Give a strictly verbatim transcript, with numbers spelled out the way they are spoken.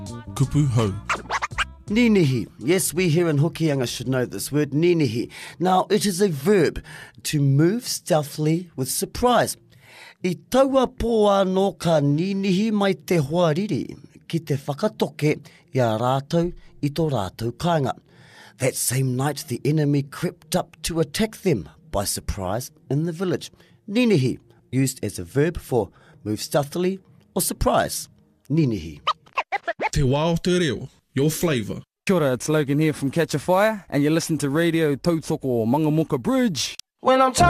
Kupu hau. Ninihi. Yes, we here in Hokianga should know this word, ninihi. Now, it is a verb to move stealthily with surprise. I taua pō anō ka ninihi mai te hoariri, ki te whakatoke i a rātou i tō rātou kāinga. That same night, the enemy crept up to attack them by surprise in the village. Ninihi, used as a verb for move stealthily or surprise. Ninihi. Te wā o te reo, your flavour. Kia ora, it's Logan here from Catch a Fire, and you listen to Radio Tautoko Mangamuka Bridge. When I'm